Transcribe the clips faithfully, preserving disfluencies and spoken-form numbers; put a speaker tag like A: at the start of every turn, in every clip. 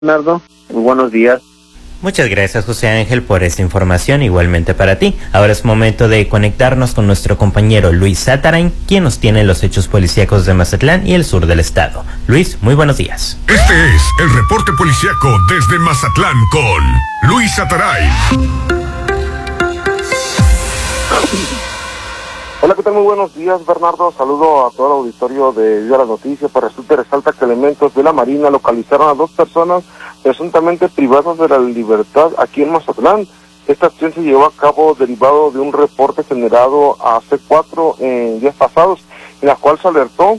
A: Bernardo, muy buenos días.
B: Muchas gracias, José Ángel, por esta información, igualmente para ti. Ahora es momento de conectarnos con nuestro compañero Luis Satarain, quien nos tiene los hechos policíacos de Mazatlán y el sur del estado. Luis, muy buenos días.
C: Este es el reporte policíaco desde Mazatlán con Luis Satarain.
D: Hola, ¿qué tal? Muy buenos días, Bernardo. Saludo a todo el auditorio de Viva la Noticia. Pues resulta y resalta que elementos de la Marina localizaron a dos personas presuntamente privadas de la libertad aquí en Mazatlán. Esta acción se llevó a cabo derivado de un reporte generado hace cuatro eh, días pasados, en la cual se alertó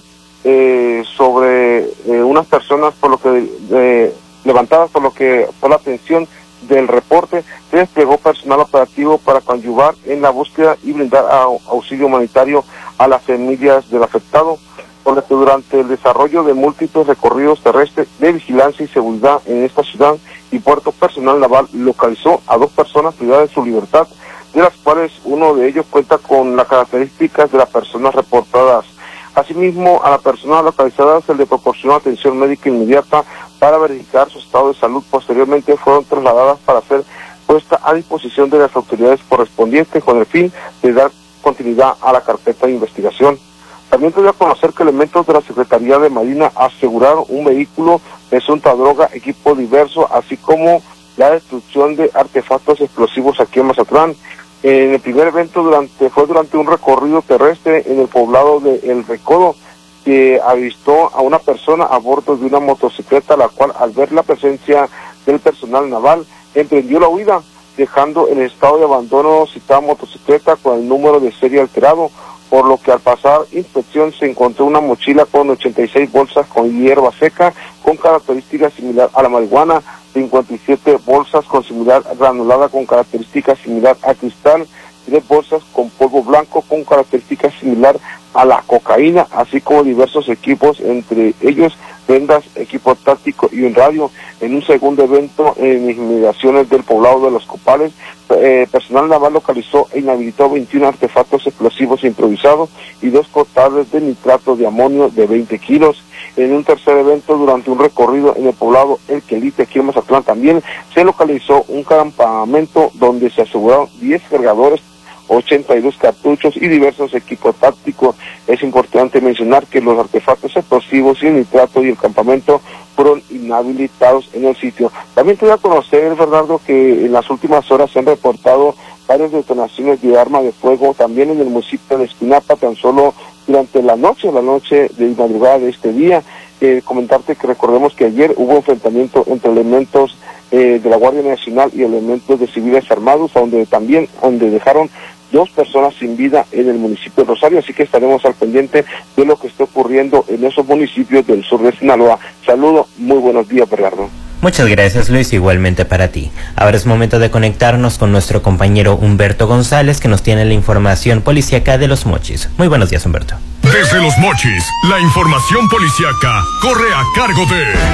D: eh, sobre eh, unas personas por lo que eh, levantadas por lo que por la atención del reporte. Se desplegó personal operativo para coadyuvar en la búsqueda y brindar auxilio humanitario a las familias del afectado, por lo que durante el desarrollo de múltiples recorridos terrestres de vigilancia y seguridad en esta ciudad y puerto, personal naval localizó a dos personas privadas de su libertad, de las cuales uno de ellos cuenta con las características de las personas reportadas. Asimismo, a la persona localizada se le proporcionó atención médica inmediata para verificar su estado de salud. Posteriormente fueron trasladadas para ser puesta a disposición de las autoridades correspondientes con el fin de dar continuidad a la carpeta de investigación. También te voy a conocer que elementos de la Secretaría de Marina aseguraron un vehículo, presunta droga, equipo diverso, así como la destrucción de artefactos explosivos aquí en Mazatlán. En el primer evento durante fue durante un recorrido terrestre en el poblado de El Recodo, que avistó a una persona a bordo de una motocicleta, la cual al ver la presencia del personal naval emprendió la huida, dejando en estado de abandono citada motocicleta con el número de serie alterado, por lo que al pasar inspección se encontró una mochila con ochenta y seis bolsas con hierba seca con características similar a la marihuana, cincuenta y siete bolsas con similar granulada con características similar a cristal, tres bolsas con polvo blanco con características similar a la cocaína, así como diversos equipos, entre ellos vendas, equipo táctico y un radio. En un segundo evento en inmediaciones del poblado de Los Copales, eh, personal naval localizó e inhabilitó veintiún artefactos explosivos improvisados y dos costales de nitrato de amonio de veinte kilos. En un tercer evento, durante un recorrido en el poblado El Quelite, aquí en Mazatlán, también se localizó un campamento donde se aseguraron diez cargadores, ochenta y dos cartuchos y diversos equipos tácticos. Es importante mencionar que los artefactos explosivos y el nitrato y el campamento fueron inhabilitados en el sitio. También te voy a conocer, Bernardo, que en las últimas horas se han reportado varias detonaciones de arma de fuego también en el municipio de Esquinapa, tan solo durante la noche, la noche de madrugada de este día. Eh, comentarte que recordemos que ayer hubo enfrentamiento entre elementos eh, de la Guardia Nacional y elementos de civiles armados, donde también donde dejaron dos personas sin vida en el municipio de Rosario, así que estaremos al pendiente de lo que está ocurriendo en esos municipios del sur de Sinaloa. Saludo, muy buenos días, Bernardo.
B: Muchas gracias, Luis, igualmente para ti. Ahora es momento de conectarnos con nuestro compañero Humberto González, que nos tiene la información policíaca de Los Mochis. Muy buenos días, Humberto.
C: Desde Los Mochis, la información policíaca corre a cargo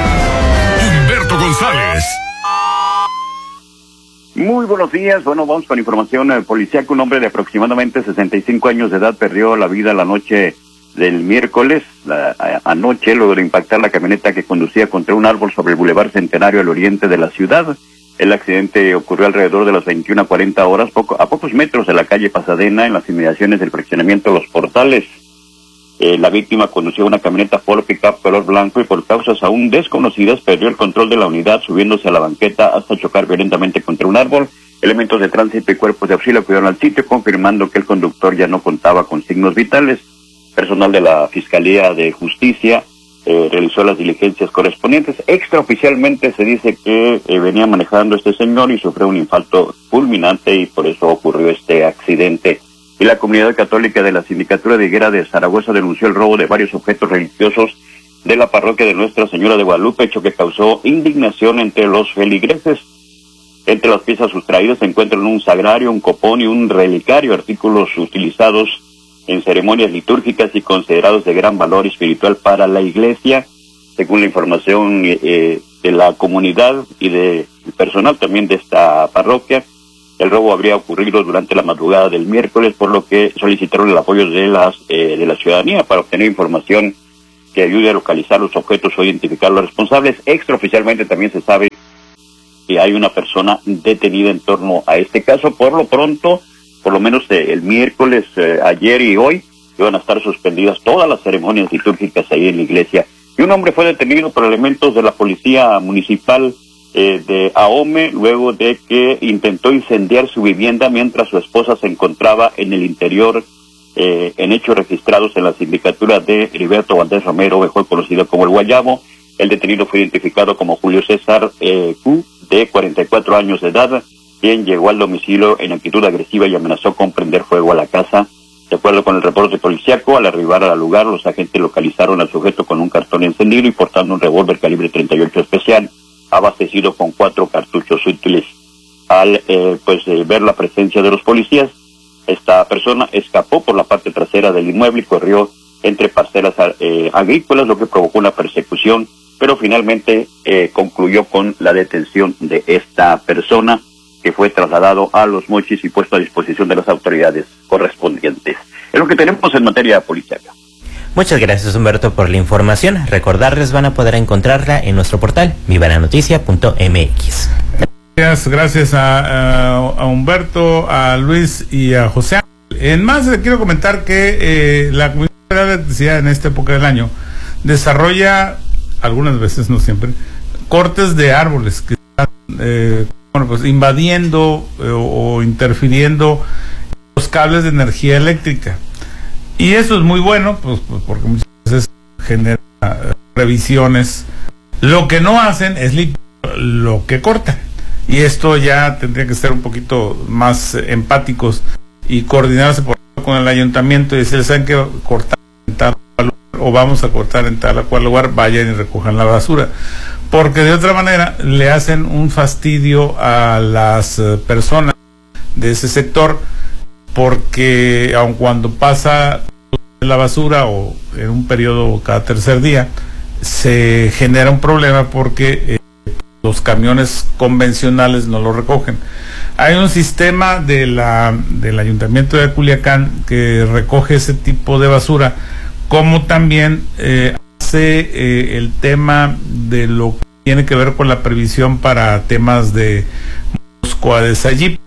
C: de Humberto González.
E: Muy buenos días. Bueno, vamos con información eh, policíaca. Un hombre de aproximadamente sesenta y cinco años de edad perdió la vida la noche del miércoles, la, a, anoche, luego de impactar la camioneta que conducía contra un árbol sobre el Boulevard Centenario al oriente de la ciudad. El accidente ocurrió alrededor de las veintiuna cuarenta horas, poco, a pocos metros de la calle Pasadena, en las inmediaciones del fraccionamiento Los Portales. Eh, la víctima conducía una camioneta Ford Pickup color blanco y por causas aún desconocidas perdió el control de la unidad, subiéndose a la banqueta hasta chocar violentamente contra un árbol. Elementos de tránsito y cuerpos de auxilio acudieron al sitio, confirmando que el conductor ya no contaba con signos vitales. Personal de la Fiscalía de Justicia eh, realizó las diligencias correspondientes. Extraoficialmente se dice que eh, venía manejando este señor y sufrió un infarto fulminante y por eso ocurrió este accidente. Y la comunidad católica de la Sindicatura de Higuera de Zaragoza denunció el robo de varios objetos religiosos de la parroquia de Nuestra Señora de Guadalupe, hecho que causó indignación entre los feligreses. Entre las piezas sustraídas se encuentran un sagrario, un copón y un relicario, artículos utilizados en ceremonias litúrgicas y considerados de gran valor espiritual para la Iglesia. Según la información eh, de la comunidad y del personal también de esta parroquia, el robo habría ocurrido durante la madrugada del miércoles, por lo que solicitaron el apoyo de las eh, de la ciudadanía para obtener información que ayude a localizar los objetos o identificar a los responsables. Extraoficialmente también se sabe que hay una persona detenida en torno a este caso. Por lo pronto, por lo menos eh, el miércoles, eh, ayer y hoy, iban a estar suspendidas todas las ceremonias litúrgicas ahí en la iglesia. Y un hombre fue detenido por elementos de la policía municipal eh, de Ahome, luego de que intentó incendiar su vivienda mientras su esposa se encontraba en el interior, eh, en hechos registrados en la sindicatura de Heriberto Valdés Romero, mejor conocido como el Guayabo. El detenido fue identificado como Julio César eh, Q, de cuarenta y cuatro años de edad, quien llegó al domicilio en actitud agresiva y amenazó con prender fuego a la casa. De acuerdo con el reporte policiaco, al arribar al lugar, los agentes localizaron al sujeto con un cartón encendido y portando un revólver calibre treinta y ocho especial, abastecido con cuatro cartuchos útiles. Al eh, pues eh, ver la presencia de los policías, esta persona escapó por la parte trasera del inmueble y corrió entre parcelas eh, agrícolas, lo que provocó una persecución, pero finalmente eh, concluyó con la detención de esta persona, que fue trasladado a Los Mochis y puesto a disposición de las autoridades correspondientes. Es lo que tenemos en materia policial.
B: Muchas gracias, Humberto, por la información. Recordarles, van a poder encontrarla en nuestro portal viva la noticia punto m x.
F: Gracias, gracias a, a, a Humberto, a Luis y a José. En más, le quiero comentar que eh, la Comisión Federal de Electricidad en esta época del año desarrolla, algunas veces, no siempre, cortes de árboles que están eh, bueno, pues invadiendo eh, o interfiriendo los cables de energía eléctrica. Y eso es muy bueno, pues, pues porque muchas veces genera eh, revisiones. Lo que no hacen es limpiar lo que cortan. Y esto ya tendría que ser un poquito más eh, empáticos y coordinarse por con el ayuntamiento y decir, ¿saben que cortar en tal lugar o vamos a cortar en tal o cual lugar? Vayan y recojan la basura. Porque de otra manera le hacen un fastidio a las uh, personas de ese sector, porque aun cuando pasa la basura o en un periodo cada tercer día, se genera un problema porque eh, los camiones convencionales no lo recogen. Hay un sistema de la del Ayuntamiento de Culiacán que recoge ese tipo de basura, como también eh, hace eh, el tema de lo que tiene que ver con la previsión para temas de mosco Aedes aegypti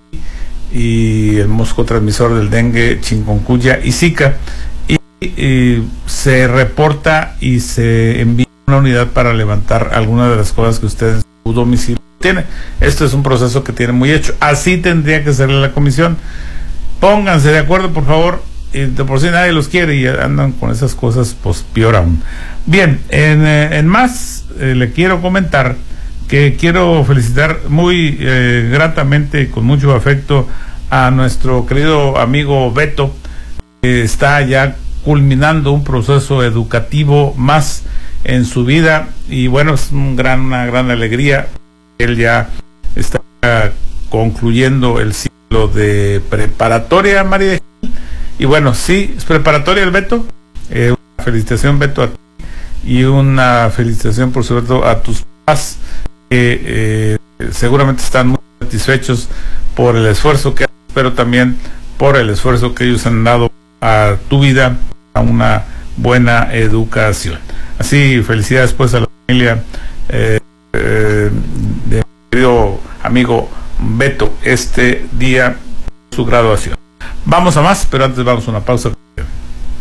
F: y el mosco transmisor del dengue, chikungunya y zika, y, y se reporta y se envía una unidad para levantar algunas de las cosas que usted en su domicilio tiene. Esto es un proceso que tiene muy hecho. Así tendría que ser la comisión. Pónganse de acuerdo, por favor. Y de por sí nadie los quiere y andan con esas cosas, pues peor aún. Bien, en, eh, en más eh, le quiero comentar que quiero felicitar muy eh, gratamente y con mucho afecto a nuestro querido amigo Beto, que está ya culminando un proceso educativo más en su vida, y bueno, es un gran, una gran alegría. Él ya está concluyendo el ciclo de preparatoria, María. Y bueno, sí, es preparatoria el Beto. Eh, una felicitación, Beto, a ti, y una felicitación, por supuesto, a tus papás, que eh, seguramente están muy satisfechos por el esfuerzo que hacen, pero también por el esfuerzo que ellos han dado a tu vida, a una buena educación. Así, felicidades pues a la familia eh, eh, de mi querido amigo Beto, este día de su graduación. Vamos a más, pero antes vamos a una pausa.